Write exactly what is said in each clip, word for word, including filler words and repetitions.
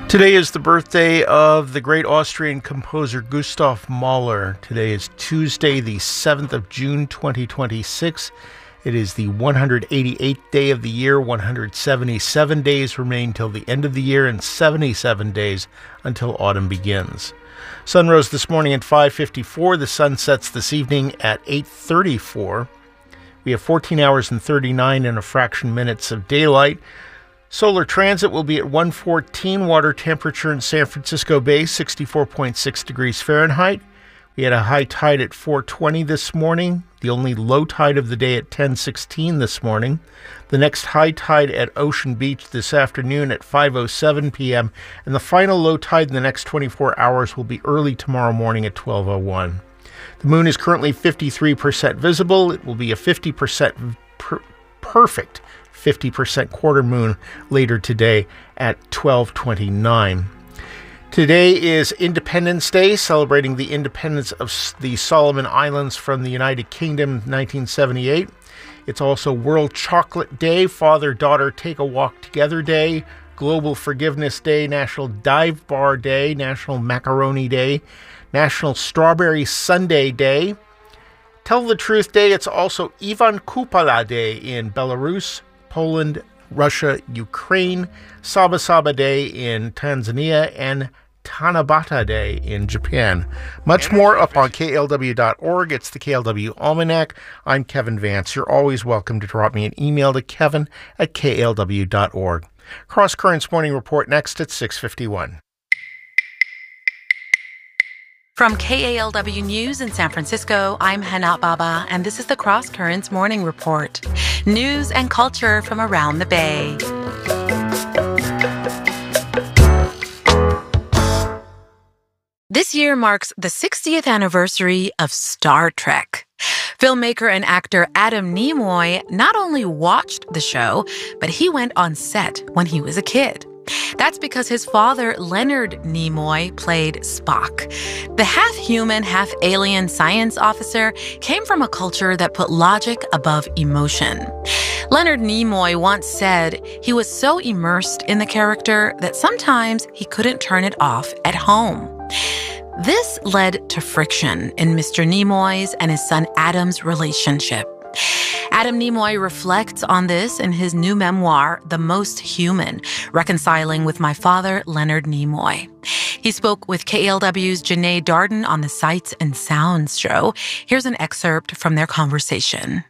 Today is the birthday of the great Austrian composer Gustav Mahler. Today is Tuesday, the seventh of June, twenty twenty-six. It is the one hundred eighty-eighth day of the year. one hundred seventy-seven days remain till the end of the year and seventy-seven days until autumn begins. Sun rose this morning at five fifty-four. The sun sets this evening at eight thirty-four. We have fourteen hours and thirty-nine and a fraction minutes of daylight. Solar transit will be at one fourteen. Water temperature in San Francisco Bay, sixty-four point six degrees Fahrenheit. We had a high tide at four twenty this morning. The only low tide of the day at ten sixteen this morning. The next high tide at Ocean Beach this afternoon at five oh seven p.m. And the final low tide in the next twenty-four hours will be early tomorrow morning at twelve oh one. The moon is currently fifty-three percent visible. It will be a fifty percent per- perfect fifty percent quarter moon later today at twelve twenty-nine. Today is Independence Day, celebrating the independence of the Solomon Islands from the United Kingdom in nineteen seventy-eight. It's also World Chocolate Day, Father-Daughter Take a Walk Together Day, Global Forgiveness Day, National Dive Bar Day, National Macaroni Day, National Strawberry Sundae Day, Tell the Truth Day. It's also Ivan Kupala Day in Belarus, Poland, Russia, Ukraine, Saba Saba Day in Tanzania, and Tanabata Day in Japan. Much more up on K L W dot org. It's the K L W Almanac. I'm Kevin Vance. You're always welcome to drop me an email to kevin at K L W dot org. Cross Currents Morning Report next at six fifty-one. From K A L W News in San Francisco, I'm Hana Baba, and this is the Cross Currents Morning Report. News and culture from around the Bay. This year marks the sixtieth anniversary of Star Trek. Filmmaker and actor Adam Nimoy not only watched the show, but he went on set when he was a kid. That's because his father, Leonard Nimoy, played Spock. The half-human, half-alien science officer came from a culture that put logic above emotion. Leonard Nimoy once said he was so immersed in the character that sometimes he couldn't turn it off at home. This led to friction in Mister Nimoy's and his son Adam's relationship. Adam Nimoy reflects on this in his new memoir, The Most Human, Reconciling with My Father, Leonard Nimoy. He spoke with K L W's Janae Darden on the Sights and Sounds show. Here's an excerpt from their conversation.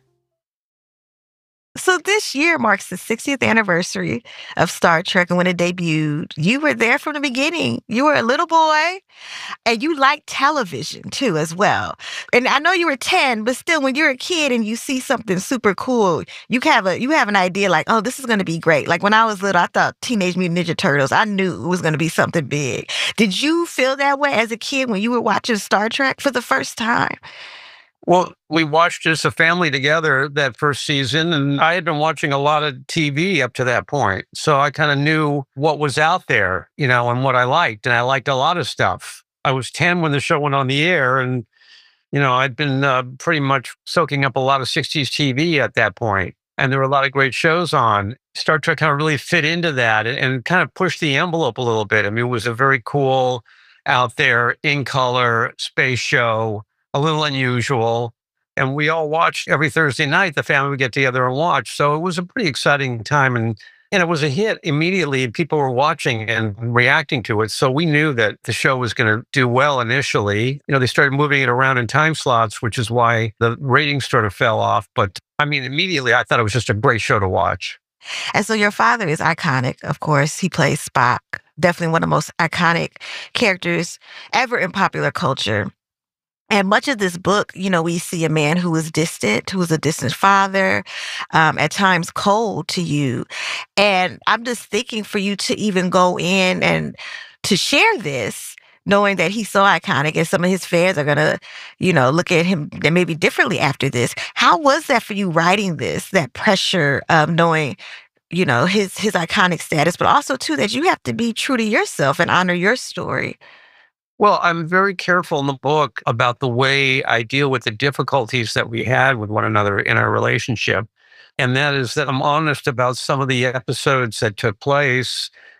So this year marks the sixtieth anniversary of Star Trek, and when it debuted, you were there from the beginning. You were a little boy, and you liked television, too, as well. And I know you were ten, but still, when you're a kid and you see something super cool, you have a you have an idea like, oh, this is going to be great. Like when I was little, I thought Teenage Mutant Ninja Turtles. I knew it was going to be something big. Did you feel that way as a kid when you were watching Star Trek for the first time? Well, we watched as a family together that first season, and I had been watching a lot of T V up to that point. So I kind of knew what was out there, you know, and what I liked. And I liked a lot of stuff. I was ten when the show went on the air, and, you know, I'd been uh, pretty much soaking up a lot of sixties T V at that point. And there were a lot of great shows on. Star Trek kind of really fit into that and, and kind of pushed the envelope a little bit. I mean, it was a very cool, out there, in color space show. A little unusual. And we all watched every Thursday night. The family would get together and watch. So it was a pretty exciting time. And, and it was a hit immediately. People were watching and reacting to it. So we knew that the show was going to do well initially. You know, they started moving it around in time slots, which is why the ratings sort of fell off. But I mean, immediately I thought it was just a great show to watch. And so your father is iconic, of course. He plays Spock, definitely one of the most iconic characters ever in popular culture. And much of this book, you know, we see a man who is distant, who is a distant father, um, at times cold to you. And I'm just thinking for you to even go in and to share this, knowing that he's so iconic and some of his fans are going to, you know, look at him maybe differently after this. How was that for you writing this, that pressure of knowing, you know, his, his iconic status, but also, too, that you have to be true to yourself and honor your story? Well, I'm very careful in the book about the way I deal with the difficulties that we had with one another in our relationship. And that is that I'm honest about some of the episodes that took place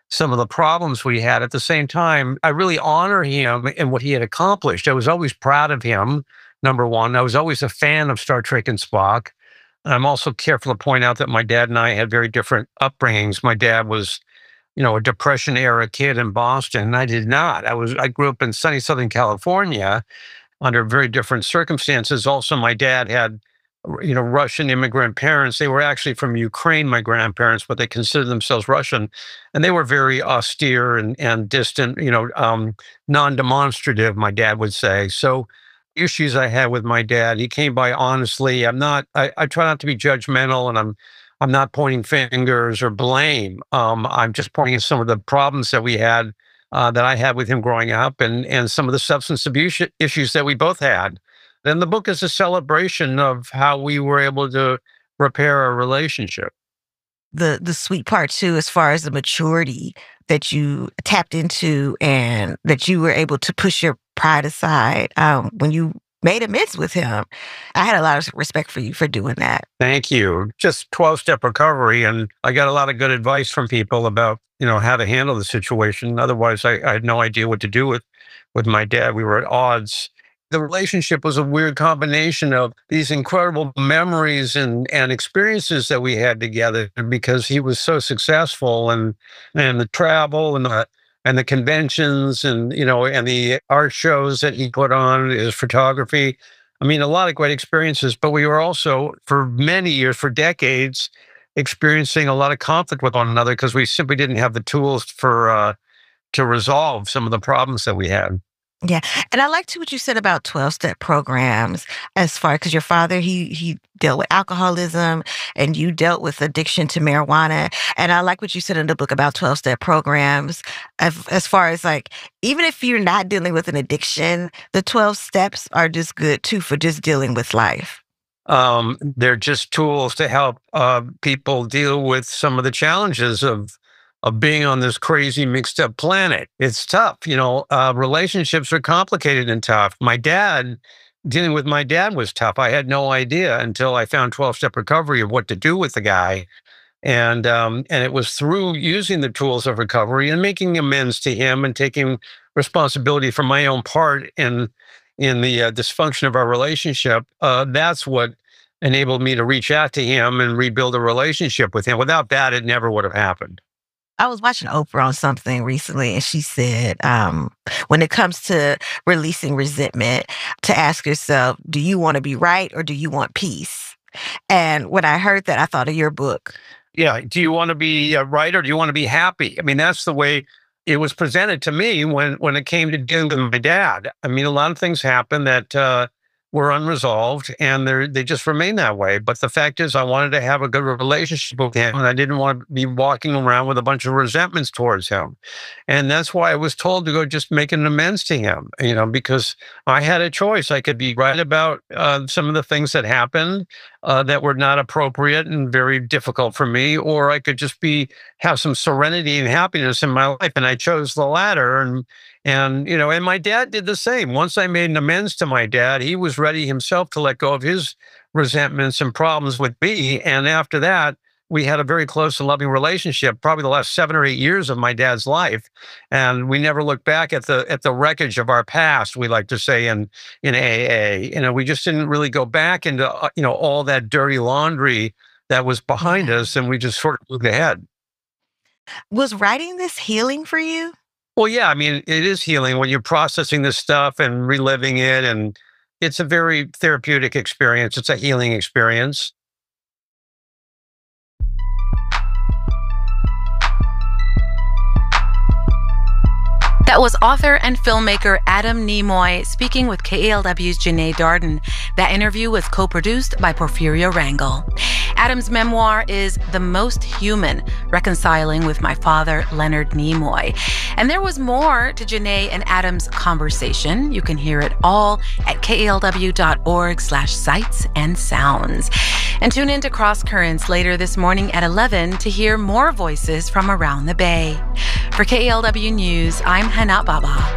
some of the problems we had. At the same time, I really honor him and what he had accomplished. I was always proud of him, number one. I was always a fan of Star Trek and Spock. I'm also careful to point out that my dad and I had very different upbringings. My dad was, you know, a Depression-era kid in Boston, and I did not. I was I grew up in sunny Southern California under very different circumstances. Also, my dad had, you know, Russian immigrant parents. They were actually from Ukraine, my grandparents, but they considered themselves Russian. And they were very austere and, and distant, you know, um, non-demonstrative, my dad would say. So issues I had with my dad, he came by honestly. I'm not, I, I try not to be judgmental, and I'm I'm not pointing fingers or blame. Um, I'm just pointing at some of the problems that we had, uh, that I had with him growing up, and and some of the substance abuse issues that we both had. Then the book is a celebration of how we were able to repair our relationship. The the sweet part too, as far as the maturity that you tapped into and that you were able to push your pride aside um, when you made amends with him. I had a lot of respect for you for doing that. Thank you. Just twelve-step recovery, and I got a lot of good advice from people about, you know, how to handle the situation. Otherwise, I, I had no idea what to do with, with my dad. We were at odds. The relationship was a weird combination of these incredible memories and, and experiences that we had together, because he was so successful, and and the travel and the and the conventions and, you know, and the art shows that he put on, his photography. I mean, a lot of great experiences, but we were also, for many years, for decades, experiencing a lot of conflict with one another because we simply didn't have the tools for uh, to resolve some of the problems that we had. Yeah. And I liked what you said about twelve-step programs as far, because your father, he he dealt with alcoholism and you dealt with addiction to marijuana. And I like what you said in the book about twelve-step programs as, as far as like, even if you're not dealing with an addiction, the twelve steps are just good too for just dealing with life. Um, they're just tools to help uh, people deal with some of the challenges of of being on this crazy mixed up planet. It's tough. You know, uh, relationships are complicated and tough. My dad, dealing with my dad was tough. I had no idea until I found twelve-step recovery of what to do with the guy. And, um, and it was through using the tools of recovery and making amends to him and taking responsibility for my own part in, in the uh, dysfunction of our relationship. Uh, that's what enabled me to reach out to him and rebuild a relationship with him. Without that, it never would have happened. I was watching Oprah on something recently, and she said, um, when it comes to releasing resentment, to ask yourself, do you want to be right or do you want peace? And when I heard that, I thought of your book. Yeah. Do you want to be uh, right or do you want to be happy? I mean, that's the way it was presented to me when, when it came to dealing with my dad. I mean, a lot of things happened that uh, were unresolved, and they they just remain that way. But the fact is, I wanted to have a good relationship with him, and I didn't want to be walking around with a bunch of resentments towards him. And that's why I was told to go just make an amends to him, you know, because I had a choice. I could be right about uh, some of the things that happened uh, that were not appropriate and very difficult for me, or I could just be have some serenity and happiness in my life. And I chose the latter. And And, you know, and my dad did the same. Once I made an amends to my dad, he was ready himself to let go of his resentments and problems with me. And after that, we had a very close and loving relationship, probably the last seven or eight years of my dad's life. And we never looked back at the at the wreckage of our past, we like to say in, in A A. You know, we just didn't really go back into, uh, you know, all that dirty laundry that was behind us. And we just sort of moved ahead. Was writing this healing for you? Well, yeah, I mean, it is healing when you're processing this stuff and reliving it. And it's a very therapeutic experience. It's a healing experience. That was author and filmmaker Adam Nimoy speaking with K A L W's Janae Darden. That interview was co-produced by Porfirio Rangel. Adam's memoir is The Most Human, Reconciling with My Father, Leonard Nimoy. And there was more to Janae and Adam's conversation. You can hear it all at kalw.org slash sights and sounds. And tune in to Cross Currents later this morning at eleven to hear more voices from around the Bay. For K A L W News, I'm Hana Baba.